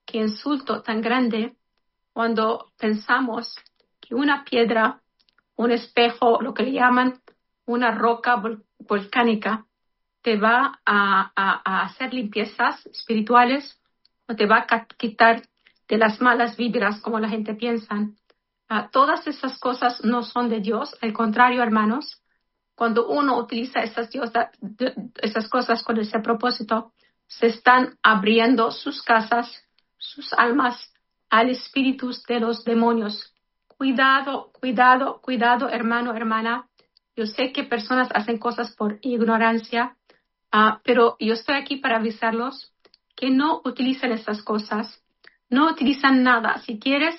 qué insulto tan grande cuando pensamos que una piedra, un espejo, lo que le llaman una roca volcánica, te va a hacer limpiezas espirituales o te va a quitar de las malas vibras como la gente piensa. Todas esas cosas no son de Dios. Al contrario, hermanos, cuando uno utiliza esas cosas con ese propósito, se están abriendo sus casas, sus almas al espíritu de los demonios. Cuidado, cuidado, cuidado, hermano, hermana. Yo sé que personas hacen cosas por ignorancia, pero yo estoy aquí para avisarlos que no utilicen esas cosas. No utilizan nada. Si quieres,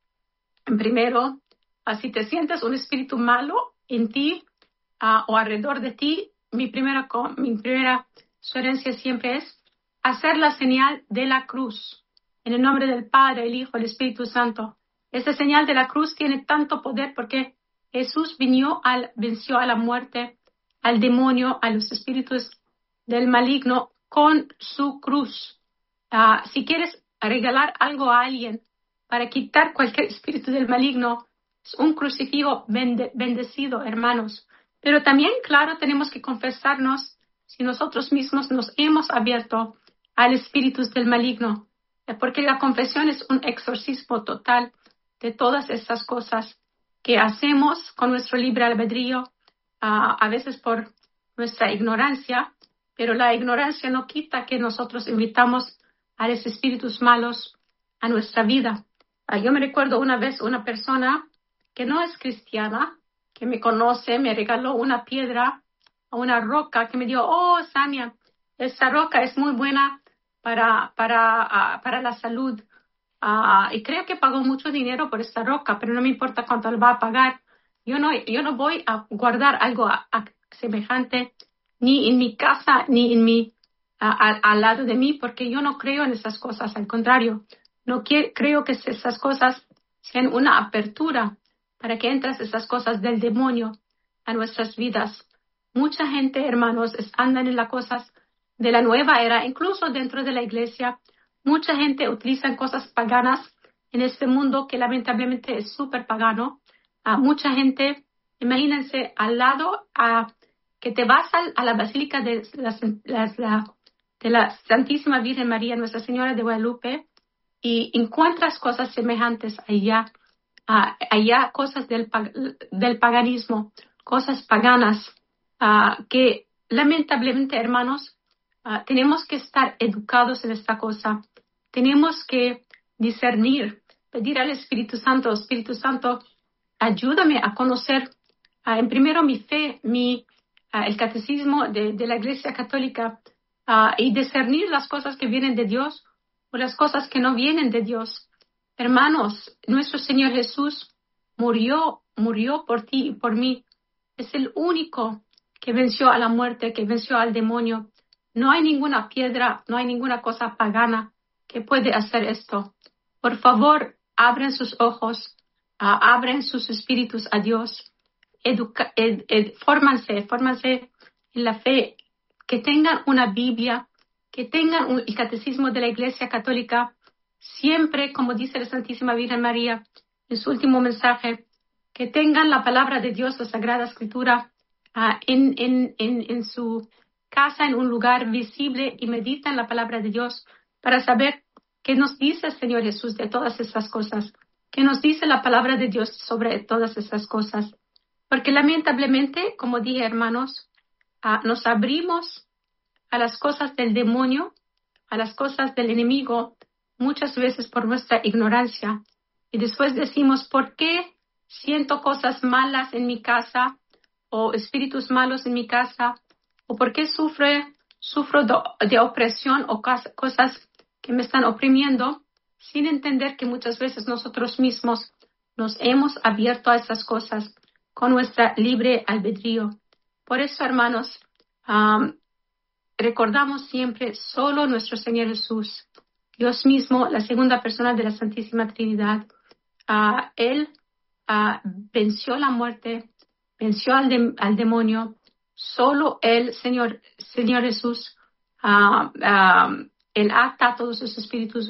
primero, si te sientes un espíritu malo en ti o alrededor de ti, mi primera sugerencia siempre es hacer la señal de la cruz. En el nombre del Padre, el Hijo, el Espíritu Santo. Esa señal de la cruz tiene tanto poder porque Jesús venció a la muerte, al demonio, a los espíritus del maligno con su cruz. Si quieres regalar algo a alguien para quitar cualquier espíritu del maligno, es un crucifijo bendecido, hermanos. Pero también, claro, tenemos que confesarnos si nosotros mismos nos hemos abierto al espíritu del maligno, porque la confesión es un exorcismo total de todas estas cosas que hacemos con nuestro libre albedrío, a veces por nuestra ignorancia, pero la ignorancia no quita que nosotros invitamos a los espíritus malos a nuestra vida. Yo me recuerdo una vez una persona que no es cristiana, que me conoce, me regaló una piedra o una roca que me dijo, oh, Sania, esta roca es muy buena para la salud. Y creo que pagó mucho dinero por esta roca, pero no me importa cuánto le va a pagar. Yo no voy a guardar algo semejante ni en mi casa ni en al lado de mí, porque yo no creo en esas cosas. Al contrario, no creo que esas cosas sean una apertura para que entren esas cosas del demonio a nuestras vidas. Mucha gente, hermanos, andan en las cosas de la nueva era, incluso dentro de la iglesia. Mucha gente utiliza cosas paganas en este mundo que lamentablemente es súper pagano. Mucha gente, imagínense, al lado, que te vas a la Basílica de la Santísima Virgen María, Nuestra Señora de Guadalupe, y encuentras cosas semejantes allá. Allá cosas del paganismo, cosas paganas, que lamentablemente, hermanos, tenemos que estar educados en esta cosa. Tenemos que discernir, pedir al Espíritu Santo, ayúdame a conocer en primero mi fe, el catecismo de la Iglesia Católica, y discernir las cosas que vienen de Dios o las cosas que no vienen de Dios. Hermanos, nuestro Señor Jesús murió por ti y por mí. Es el único que venció a la muerte, que venció al demonio. No hay ninguna piedra, no hay ninguna cosa pagana que puede hacer esto. Por favor, abren sus ojos, abren sus espíritus a Dios. Fórmanse en la fe, que tengan una Biblia, que tengan el catecismo de la Iglesia Católica. Siempre, como dice la Santísima Virgen María en su último mensaje, que tengan la palabra de Dios, la Sagrada Escritura, en su casa, en un lugar visible, y meditan la palabra de Dios para saber qué nos dice el Señor Jesús de todas esas cosas, qué nos dice la palabra de Dios sobre todas esas cosas. Porque lamentablemente, como dije, hermanos, nos abrimos a las cosas del demonio, a las cosas del enemigo, muchas veces por nuestra ignorancia. Y después decimos, ¿por qué siento cosas malas en mi casa o espíritus malos en mi casa? ¿O por qué sufro de opresión o cosas que me están oprimiendo? Sin entender que muchas veces nosotros mismos nos hemos abierto a esas cosas con nuestra libre albedrío. Por eso, hermanos, recordamos siempre solo nuestro Señor Jesús, Dios mismo, la segunda persona de la Santísima Trinidad. Él venció la muerte, venció al demonio. Solo Él, Señor Jesús, Él ata a todos sus espíritus